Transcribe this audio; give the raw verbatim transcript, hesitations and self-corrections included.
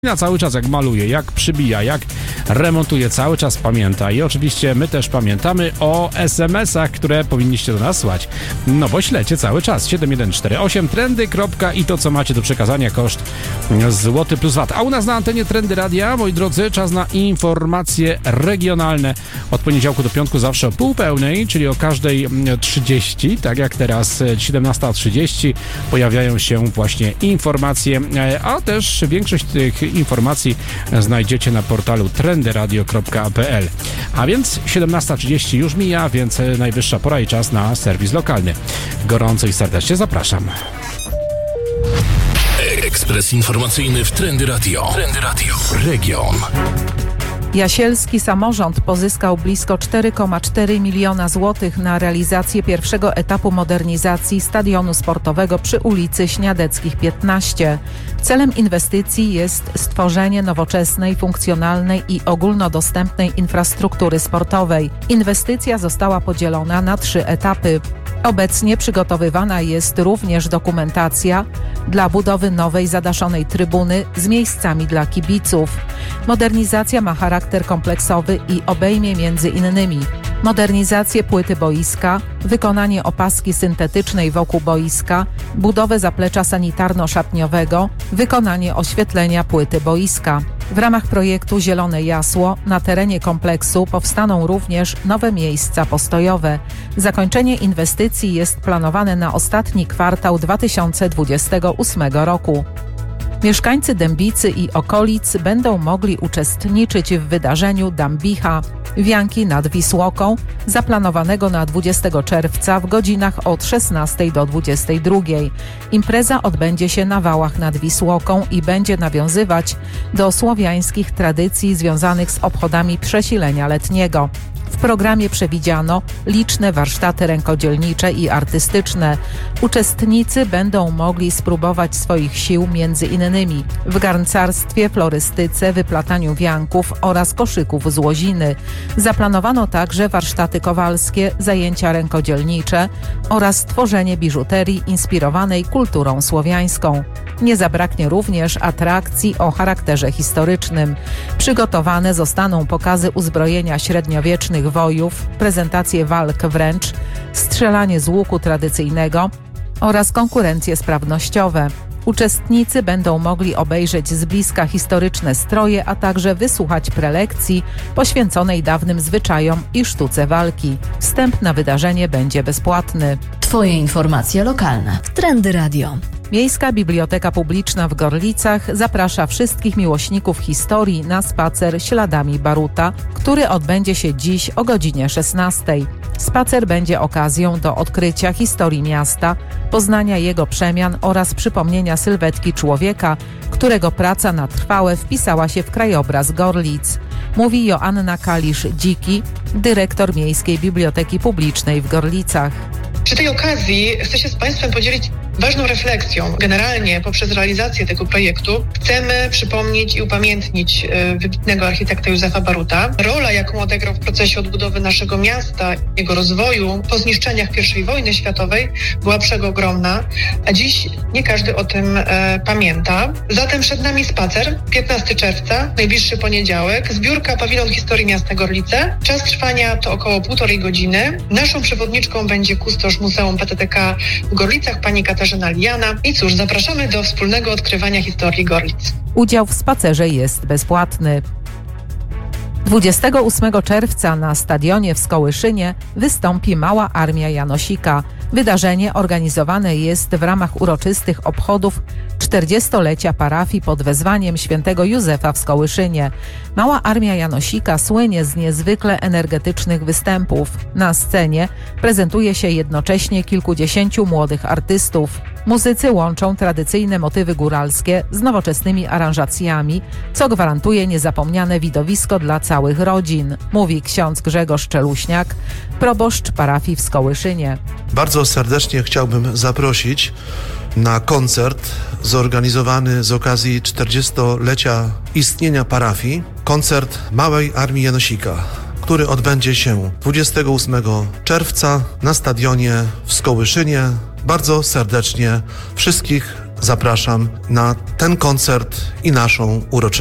Cały czas jak maluje, jak przybija, jak remontuje, cały czas pamięta i oczywiście my też pamiętamy o es em esach, które powinniście do nas słać. No bo ślecie cały czas. siedem jeden cztery osiem trendy. I to, co macie do przekazania, koszt złoty plus V A T. A u nas na antenie Trendy Radia, moi drodzy, czas na informacje regionalne. Od poniedziałku do piątku zawsze o pół pełnej, czyli o każdej trzydzieści, tak jak teraz siedemnasta trzydzieści pojawiają się właśnie informacje, a też większość tych informacji znajdziecie na portalu trendy radio kropka p l. A więc siedemnasta trzydzieści już mija, więc najwyższa pora i czas na serwis lokalny. Gorąco i serdecznie zapraszam. Ekspres informacyjny w Trendy Radio. Trendy Radio. Region. Jasielski samorząd pozyskał blisko cztery przecinek cztery miliona złotych na realizację pierwszego etapu modernizacji stadionu sportowego przy ulicy Śniadeckich piętnaście. Celem inwestycji jest stworzenie nowoczesnej, funkcjonalnej i ogólnodostępnej infrastruktury sportowej. Inwestycja została podzielona na trzy etapy. Obecnie przygotowywana jest również dokumentacja dla budowy nowej zadaszonej trybuny z miejscami dla kibiców. Modernizacja ma charakter kompleksowy i obejmie między innymi modernizację płyty boiska, wykonanie opaski syntetycznej wokół boiska, budowę zaplecza sanitarno-szatniowego, wykonanie oświetlenia płyty boiska. W ramach projektu Zielone Jasło na terenie kompleksu powstaną również nowe miejsca postojowe. Zakończenie inwestycji jest planowane na ostatni kwartał dwa tysiące dwudziestego ósmego roku. Mieszkańcy Dębicy i okolic będą mogli uczestniczyć w wydarzeniu Dambicha Wianki nad Wisłoką, zaplanowanego na dwudziestego czerwca w godzinach od szesnastej do dwudziestej drugiej. Impreza odbędzie się na wałach nad Wisłoką i będzie nawiązywać do słowiańskich tradycji związanych z obchodami przesilenia letniego. W programie przewidziano liczne warsztaty rękodzielnicze i artystyczne. Uczestnicy będą mogli spróbować swoich sił między innymi w garncarstwie, florystyce, wyplataniu wianków oraz koszyków z łoziny. Zaplanowano także warsztaty kowalskie, zajęcia rękodzielnicze oraz tworzenie biżuterii inspirowanej kulturą słowiańską. Nie zabraknie również atrakcji o charakterze historycznym. Przygotowane zostaną pokazy uzbrojenia średniowiecznych wojów, prezentacje walk wręcz, strzelanie z łuku tradycyjnego oraz konkurencje sprawnościowe. Uczestnicy będą mogli obejrzeć z bliska historyczne stroje, a także wysłuchać prelekcji poświęconej dawnym zwyczajom i sztuce walki. Wstęp na wydarzenie będzie bezpłatny. Twoje informacje lokalne w Trendy Radio. Miejska Biblioteka Publiczna w Gorlicach zaprasza wszystkich miłośników historii na spacer śladami Baruta, który odbędzie się dziś o godzinie szesnastej. Spacer będzie okazją do odkrycia historii miasta, poznania jego przemian oraz przypomnienia sylwetki człowieka, którego praca na trwałe wpisała się w krajobraz Gorlic. Mówi Joanna Kalisz-Dziki, dyrektor Miejskiej Biblioteki Publicznej w Gorlicach. Przy tej okazji chcę się z Państwem podzielić ważną refleksją. Generalnie poprzez realizację tego projektu chcemy przypomnieć i upamiętnić wybitnego architekta Józefa Baruta. Rola, jaką odegrał w procesie odbudowy naszego miasta, jego rozwoju po zniszczeniach pierwszej wojny światowej była przeogromna, a dziś nie każdy o tym e, pamięta. Zatem przed nami spacer, piętnastego czerwca, najbliższy poniedziałek, zbiórka Pawilon Historii Miasta Gorlice. Czas trwania to około półtorej godziny. Naszą przewodniczką będzie kustosz Muzeum P T T K w Gorlicach, pani Katarzyna Liana. I cóż, zapraszamy do wspólnego odkrywania historii Gorlic. Udział w spacerze jest bezpłatny. dwudziestego ósmego czerwca na stadionie w Skołyszynie wystąpi Mała Armia Janosika. Wydarzenie organizowane jest w ramach uroczystych obchodów czterdziestolecia parafii pod wezwaniem świętego Józefa w Skołyszynie. Mała Armia Janosika słynie z niezwykle energetycznych występów. Na scenie prezentuje się jednocześnie kilkudziesięciu młodych artystów. Muzycy łączą tradycyjne motywy góralskie z nowoczesnymi aranżacjami, co gwarantuje niezapomniane widowisko dla całych rodzin, mówi ksiądz Grzegorz Czeluśniak, proboszcz parafii w Skołyszynie. Bardzo serdecznie chciałbym zaprosić na koncert zorganizowany z okazji czterdziestolecia istnienia parafii, koncert Małej Armii Janosika, który odbędzie się dwudziestego ósmego czerwca na stadionie w Skołyszynie. Bardzo serdecznie wszystkich zapraszam na ten koncert i naszą uroczystość.